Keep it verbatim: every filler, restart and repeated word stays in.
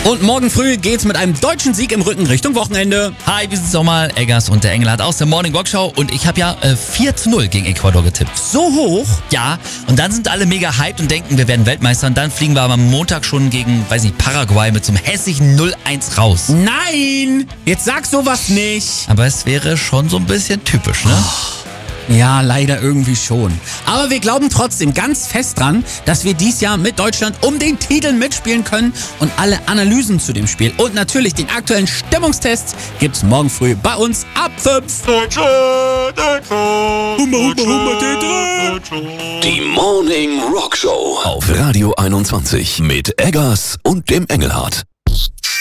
Und morgen früh geht's mit einem deutschen Sieg im Rücken Richtung Wochenende. Hi, wir sind's nochmal, Eggers und der Engelhardt aus der Morning Walk Show und ich habe ja äh, vier zu null gegen Ecuador getippt. So hoch? Ja, und dann sind alle mega hyped und denken, wir werden Weltmeister und dann fliegen wir aber am Montag schon gegen, weiß nicht, Paraguay mit so einem hässlichen null eins raus. Nein! Jetzt sag sowas nicht. Aber es wäre schon so ein bisschen typisch, ne? Ja, leider irgendwie schon. Aber wir glauben trotzdem ganz fest dran, dass wir dies Jahr mit Deutschland um den Titel mitspielen können und alle Analysen zu dem Spiel und natürlich den aktuellen Stimmungstest gibt's morgen früh bei uns ab fünf. Deutschland, Deutschland, Hummer, Hummer, Hummer, Deutschland. Die Morning Rock Show auf Radio einundzwanzig mit Eggers und dem Engelhardt.